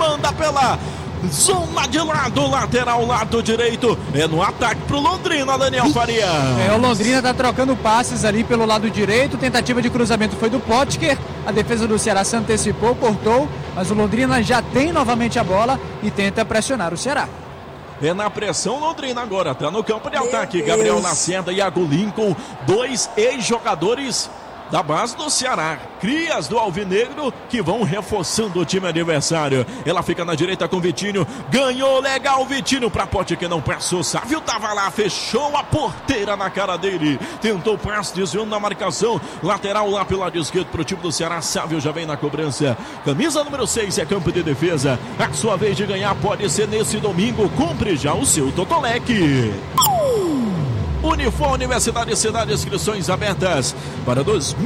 manda pela zona de lado, lateral, lado direito. É no ataque pro Londrina, Daniel Faria. O Londrina tá trocando passes ali pelo lado direito. Tentativa de cruzamento foi do Potker. A defesa do Ceará se antecipou, cortou, mas o Londrina já tem novamente a bola e tenta pressionar o Ceará. É na pressão, Londrina agora tá no campo de ataque. Gabriel Lacerda e Iago Lincoln, dois ex-jogadores da base do Ceará, crias do Alvinegro, que vão reforçando o time adversário. Ela fica na direita com Vitinho, ganhou legal Vitinho pra Pote que não passou. Sávio tava lá, fechou a porteira na cara dele, tentou o passe, desviando na marcação, lateral lá pelo lado esquerdo pro time do Ceará. Sávio já vem na cobrança, camisa número 6 é campo de defesa. A sua vez de ganhar pode ser nesse domingo. Compre já o seu Totolec. Unifor Universidade de Cidade, inscrições abertas para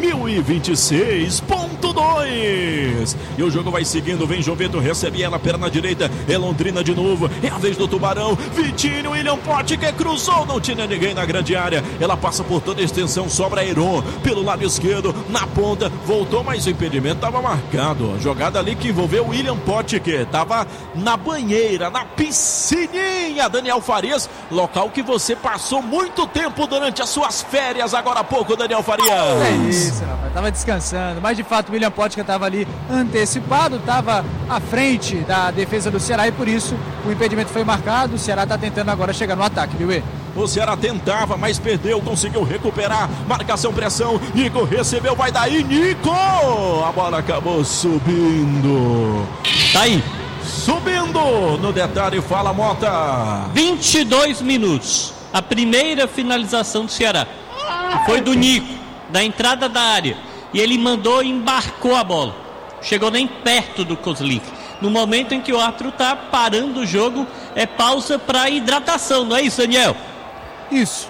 2026.2. E o jogo vai seguindo, vem João Vitor, recebe ela, perna direita, é Londrina de novo, é a vez do Tubarão, Vitinho, William Pote que cruzou, não tinha ninguém na grande área, ela passa por toda a extensão, sobra Heron, pelo lado esquerdo, na ponta, voltou, mas o impedimento estava marcado, jogada ali que envolveu o William Pote, que estava na banheira, na piscininha, Daniel Farias, local que você passou muito tempo durante as suas férias, agora há pouco, Daniel Farias. É isso, rapaz, tava descansando, mas de fato o William Potker estava ali antecipado, estava à frente da defesa do Ceará e por isso o impedimento foi marcado. O Ceará está tentando agora chegar no ataque, viu? O Ceará tentava, mas perdeu, conseguiu recuperar, marcação, pressão, Nico recebeu, vai daí, Nico! A bola acabou subindo. Tá aí. Subindo no detalhe, fala Mota. 22 minutos. A primeira finalização do Ceará foi do Nico, da entrada da área, e ele mandou e embarcou a bola, chegou nem perto do Kozlink. No momento em que o árbitro está parando o jogo, é pausa para hidratação, não é isso, Daniel? Isso.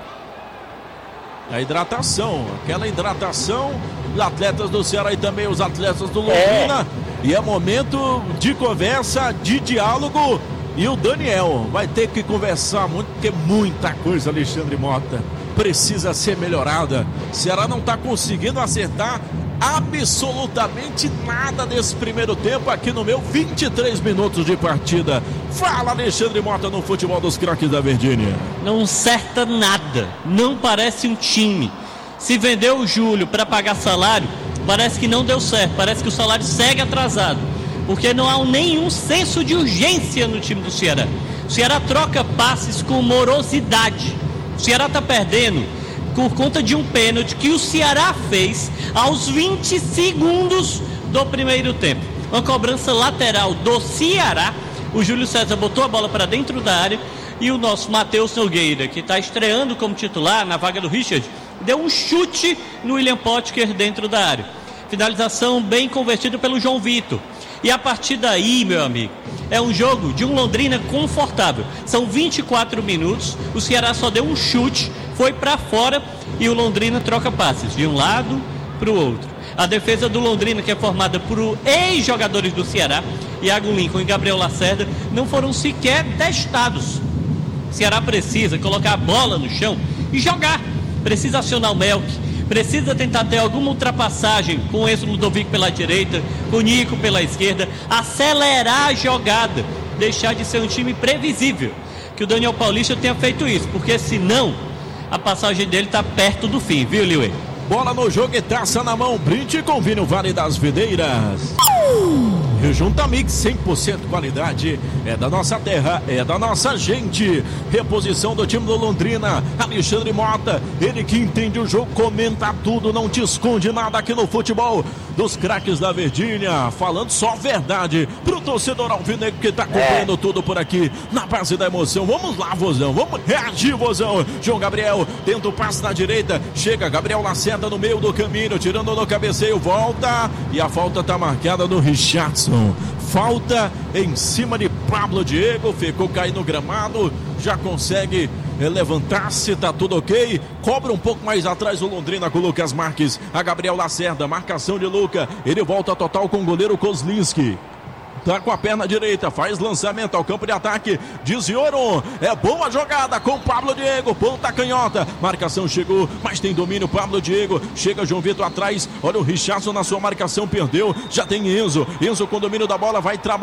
A hidratação, aquela hidratação, os atletas do Ceará e também os atletas do Londrina, e é momento de conversa, de diálogo. E o Daniel vai ter que conversar muito, porque muita coisa, Alexandre Mota, precisa ser melhorada. O Ceará não está conseguindo acertar absolutamente nada nesse primeiro tempo aqui no meu 23 minutos de partida. Fala, Alexandre Mota, no futebol dos craques da Verdinha. Não acerta nada, não parece um time. Se vendeu o Júlio para pagar salário, parece que não deu certo, parece que o salário segue atrasado. Porque não há nenhum senso de urgência no time do Ceará. O Ceará troca passes com morosidade. O Ceará está perdendo por conta de um pênalti que o Ceará fez aos 20 segundos do primeiro tempo. Uma cobrança lateral do Ceará. O Júlio César botou a bola para dentro da área e o nosso Matheus Nogueira, que está estreando como titular na vaga do Richard, deu um chute no William Potker dentro da área. Finalização bem convertida pelo João Vitor. E a partir daí, meu amigo, é um jogo de um Londrina confortável. São 24 minutos, o Ceará só deu um chute, foi para fora e o Londrina troca passes de um lado para o outro. A defesa do Londrina, que é formada por ex-jogadores do Ceará, Iago Lincoln e Gabriel Lacerda, não foram sequer testados. O Ceará precisa colocar a bola no chão e jogar. Precisa acionar o Melk. Precisa tentar ter alguma ultrapassagem com o ex-Ludovico pela direita, com o Nico pela esquerda, acelerar a jogada, deixar de ser um time previsível. Que o Daniel Paulista tenha feito isso, porque senão a passagem dele está perto do fim, viu, Liuê? Bola no jogo e taça na mão, brinde com vinho Vale das Videiras. Junta Mix, 100% qualidade, é da nossa terra, é da nossa gente. Reposição do time do Londrina, Alexandre Mota, ele que entende o jogo, comenta tudo, não te esconde nada aqui no futebol dos craques da Verdinha, falando só verdade pro torcedor alvinegro que tá acompanhando tudo por aqui, na base da emoção. Vamos lá, Vozão, vamos reagir, Vozão. João Gabriel, tenta o passe na direita, chega, Gabriel Lacerda no meio do caminho, tirando no cabeceio, volta, e a falta tá marcada no Richardson. Falta em cima de Pablo Diego, ficou cair no gramado, já consegue levantar-se, tá tudo ok, cobra um pouco mais atrás o Londrina com o Lucas Marques, a Gabriel Lacerda, marcação de Luca, ele volta total com o goleiro Kozlinski. Tá com a perna direita, faz lançamento ao campo de ataque, desviou, é boa jogada com Pablo Diego, ponta canhota, marcação chegou, mas tem domínio Pablo Diego, chega João Vitor atrás, olha o Richardson na sua marcação, perdeu, já tem Enzo com domínio da bola, vai trabalhar.